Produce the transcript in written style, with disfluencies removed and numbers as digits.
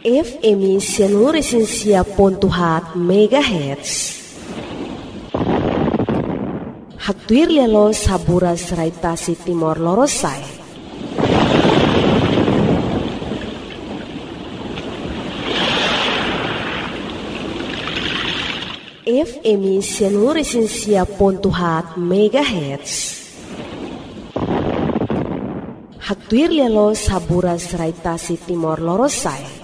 FM Sianuresinsia Pontuhat Megahertz. Haktuir lialo saburas raitasi Timor Lorosai. FM Sianuresinsia Pontuhat Megahertz. Haktuir lialo saburas raitasi Timor Lorosai.